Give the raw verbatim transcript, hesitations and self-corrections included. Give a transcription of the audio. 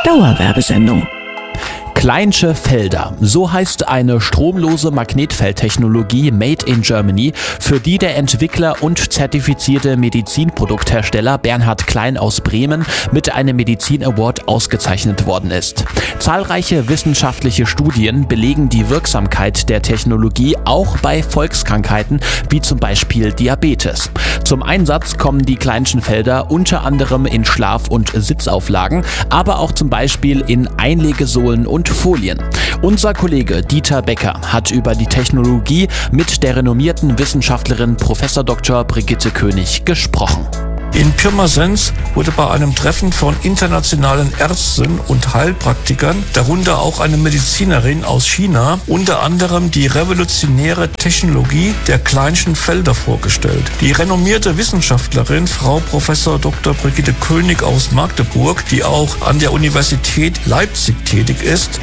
Dauerwerbesendung. Kleinsche Felder, so heißt eine stromlose Magnetfeldtechnologie made in Germany, für die der Entwickler und zertifizierte Medizinprodukthersteller Bernhard Klein aus Bremen mit einem Medizin-Award ausgezeichnet worden ist. Zahlreiche wissenschaftliche Studien belegen die Wirksamkeit der Technologie auch bei Volkskrankheiten wie zum Beispiel Diabetes. Zum Einsatz kommen die Kleinschen Felder unter anderem in Schlaf- und Sitzauflagen, aber auch zum Beispiel in Einlegesohlen und Folien. Unser Kollege Dieter Becker hat über die Technologie mit der renommierten Wissenschaftlerin Professor Doktor Brigitte König gesprochen. In Pirmasens wurde bei einem Treffen von internationalen Ärzten und Heilpraktikern, darunter auch eine Medizinerin aus China, unter anderem die revolutionäre Technologie der Kleinschen Felder vorgestellt. Die renommierte Wissenschaftlerin, Frau Professor Doktor Brigitte König aus Magdeburg, die auch an der Universität Leipzig tätig ist,